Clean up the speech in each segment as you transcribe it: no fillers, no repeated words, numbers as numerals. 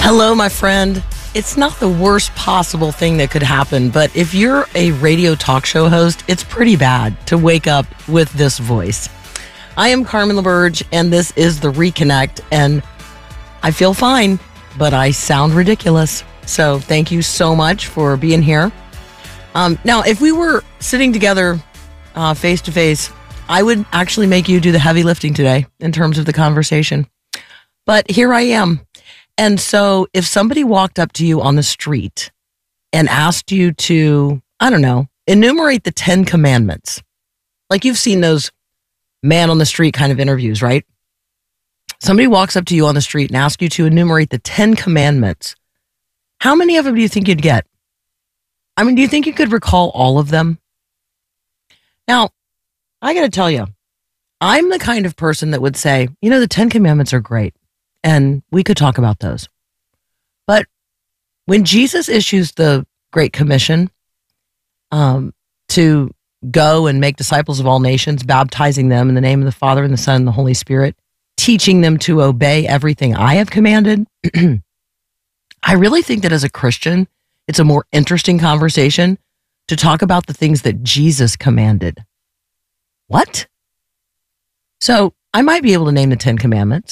Hello, my friend. It's not the worst possible thing that could happen, but if you're a radio talk show host, it's pretty bad to wake up with this voice. I am Carmen LaBerge, and this is The Reconnect, and I feel fine, but I sound ridiculous. So thank you so much for being here. Now, if we were sitting together face to face, I would actually make you do the heavy lifting today in terms of the conversation. But here I am. And so if somebody walked up to you on the street and asked you to, I don't know, enumerate the 10 commandments, like you've seen those man on the street kind of interviews, right? Somebody walks up to you on the street and asks you to enumerate the 10 commandments. How many of them do you think you'd get? I mean, do you think you could recall all of them? Now, I got to tell you, I'm the kind of person that would say, you know, the 10 commandments are great. And we could talk about those. But when Jesus issues the Great Commission to go and make disciples of all nations, baptizing them in the name of the Father and the Son and the Holy Spirit, teaching them to obey everything I have commanded, I really think that as a Christian, it's a more interesting conversation to talk about the things that Jesus commanded. What? So I might be able to name the 10 commandments.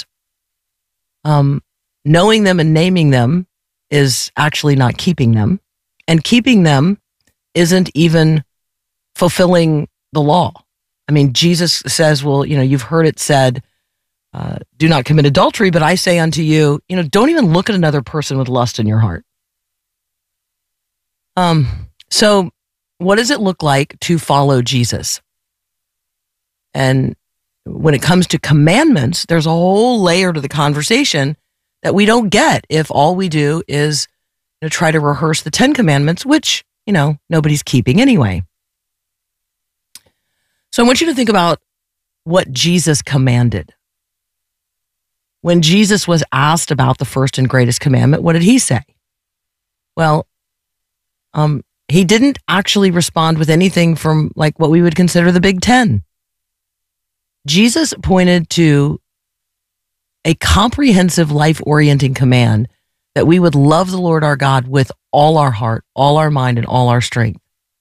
Knowing them and naming them is actually not keeping them. And keeping them isn't even fulfilling the law. I mean, Jesus says, well, you know, you've heard it said, do not commit adultery, but I say unto you, you know, don't even look at another person with lust in your heart. So what does it look like to follow Jesus? And when it comes to commandments, there's a whole layer to the conversation that we don't get if all we do is, you know, try to rehearse the 10 commandments, which, you know, nobody's keeping anyway. So I want you to think about what Jesus commanded. When Jesus was asked about the first and greatest commandment, what did he say? Well, he didn't actually respond with anything from like what we would consider the Big 10. Jesus pointed to a comprehensive life-orienting command that we would love the Lord our God with all our heart, all our mind, and all our strength.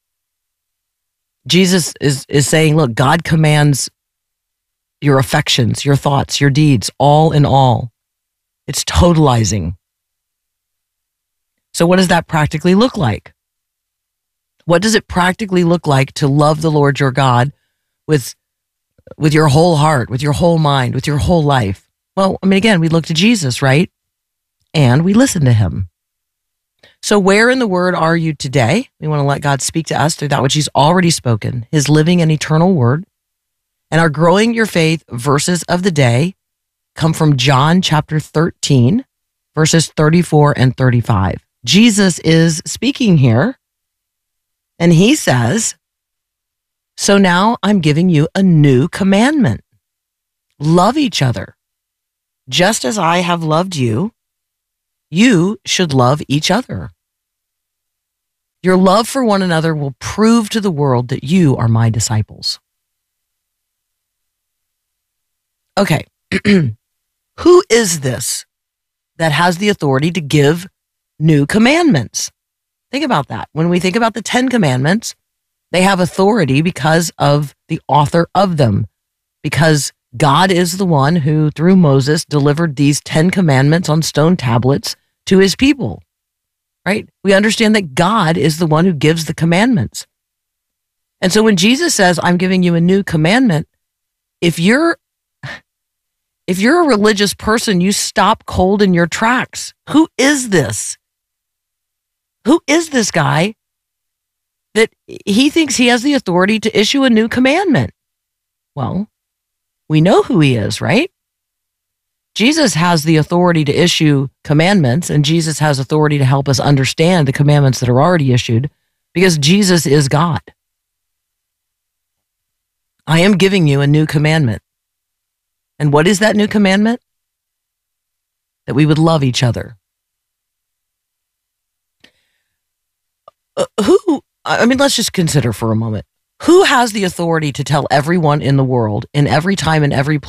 Jesus is saying, look, God commands your affections, your thoughts, your deeds, all in all. It's totalizing. So what does that practically look like? What does it practically look like to love the Lord your God with your whole heart, with your whole mind, with your whole life? Well, I mean, again, we look to Jesus, right? And we listen to him. So where in the Word are you today? We want to let God speak to us through that which he's already spoken, his living and eternal word. And our Growing Your Faith verses of the day come from John chapter 13, verses 34 and 35. Jesus is speaking here, and he says, so now I'm giving you a new commandment. Love each other. Just as I have loved you, you should love each other. Your love for one another will prove to the world that you are my disciples. Okay, who is this that has the authority to give new commandments? Think about that. When we think about the 10 commandments, they have authority because of the author of them, because God is the one who, through Moses, delivered these 10 commandments on stone tablets to his people, right? We understand that God is the one who gives the commandments. And so when Jesus says, I'm giving you a new commandment, if you're a religious person, you stop cold in your tracks. Who is this? Who is this guy that he thinks he has the authority to issue a new commandment? Well, we know who he is, right? Jesus has the authority to issue commandments, and Jesus has authority to help us understand the commandments that are already issued, because Jesus is God. I am giving you a new commandment. And what is that new commandment? That we would love each other. Let's just consider for a moment. Who has the authority to tell everyone in the world, in every time and every place,